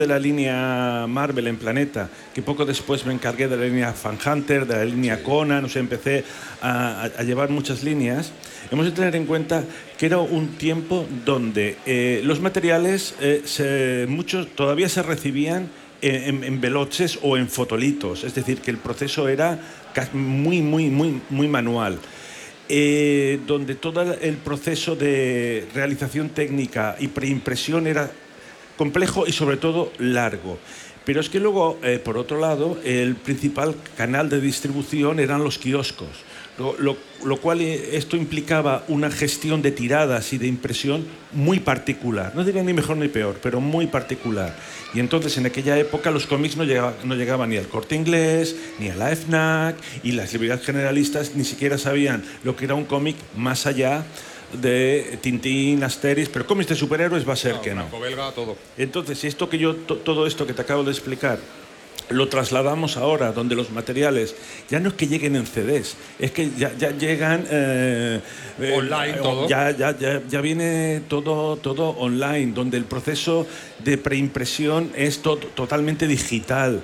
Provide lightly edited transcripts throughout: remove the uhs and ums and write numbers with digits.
de la línea Marvel en Planeta, que poco después me encargué de la línea Fan Hunter, de la línea Conan, o sea, empecé a llevar muchas líneas. Hemos de tener en cuenta que era un tiempo donde los materiales, muchos todavía se recibían en veloces o en fotolitos, es decir, que el proceso era muy manual. Donde todo el proceso de realización técnica y preimpresión era complejo y sobre todo largo. Pero es que luego, por otro lado, el principal canal de distribución eran los kioscos, lo cual esto implicaba una gestión de tiradas y de impresión muy particular. No diría ni mejor ni peor, pero muy particular. Y entonces en aquella época los cómics no llegaban ni al Corte Inglés, ni a la FNAC, y las librerías generalistas ni siquiera sabían lo que era un cómic más allá de Tintín, Asterix, pero cómics de superhéroes va a ser que no. Belga, todo. Entonces, todo esto que te acabo de explicar lo trasladamos ahora, donde los materiales ya no es que lleguen en CDs, es que ya llegan online, todo. Ya viene todo online, donde el proceso de preimpresión es totalmente digital.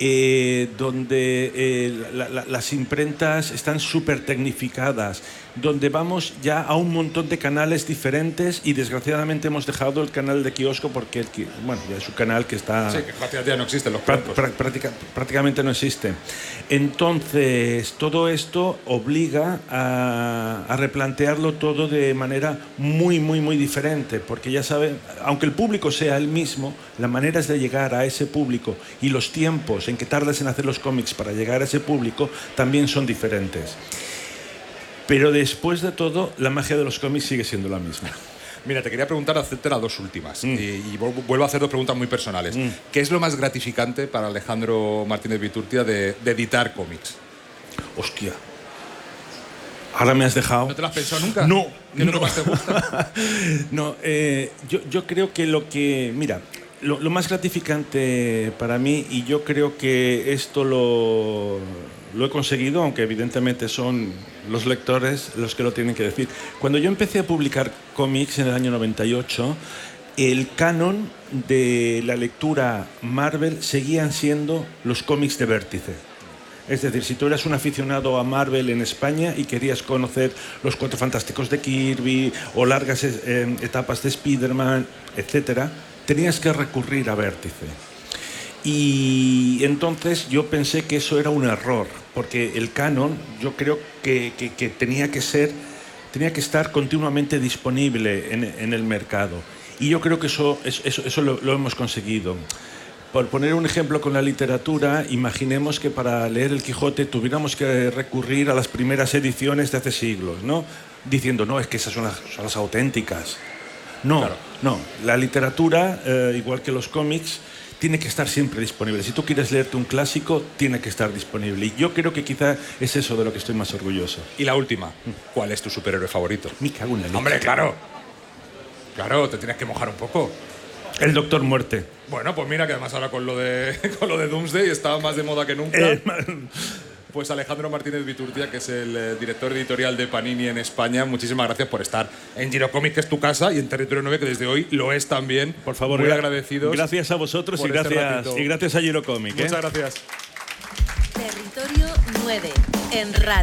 Donde las imprentas están súper tecnificadas, donde vamos ya a un montón de canales diferentes y desgraciadamente hemos dejado el canal de kiosco porque ya es un canal que está... Sí, que prácticamente ya no existen los prácticamente no existe. Entonces, todo esto obliga a replantearlo todo de manera muy diferente, porque ya saben, aunque el público sea el mismo, las maneras de llegar a ese público y los tiempos en que tardas en hacer los cómics para llegar a ese público también son diferentes. Pero después de todo, la magia de los cómics sigue siendo la misma. Mira, te quería preguntar acerca de las dos últimas y vuelvo a hacer dos preguntas muy personales. ¿Qué es lo más gratificante para Alejandro Martínez Viturtia de editar cómics? Hostia. Ahora me has dejado... ¿No te lo has pensado nunca? No. ¿Qué es lo que más te gusta? No, yo creo que Mira, lo más gratificante para mí, y yo creo que esto lo he conseguido, aunque evidentemente son los lectores los que lo tienen que decir. Cuando yo empecé a publicar cómics en el año 98, el canon de la lectura Marvel seguían siendo los cómics de Vértice. Es decir, si tú eras un aficionado a Marvel en España y querías conocer los Cuatro Fantásticos de Kirby o largas etapas de Spider-Man, etcétera, tenías que recurrir a Vértice. Y entonces yo pensé que eso era un error, porque el canon yo creo que tenía que estar continuamente disponible en el mercado. Y yo creo que eso lo hemos conseguido. Por poner un ejemplo con la literatura, imaginemos que para leer El Quijote tuviéramos que recurrir a las primeras ediciones de hace siglos, ¿no? Diciendo, no, es que esas son las auténticas. No, claro. No, la literatura, igual que los cómics, tiene que estar siempre disponible. Si tú quieres leerte un clásico, tiene que estar disponible. Y yo creo que quizá es eso de lo que estoy más orgulloso. Y la última, ¿cuál es tu superhéroe favorito? Me cago en la leche. ¡Hombre, claro! Claro, te tienes que mojar un poco. El Doctor Muerte. Bueno, pues mira que además ahora con lo de Doomsday está más de moda que nunca. Pues Alejandro Martínez Viturtia, que es el director editorial de Panini en España, muchísimas gracias por estar en Girocomic, que es tu casa, y en Territorio 9, que desde hoy lo es también. Por favor, muy agradecidos. Gracias a vosotros y gracias a Girocomic. Muchas gracias. Territorio 9 en radio.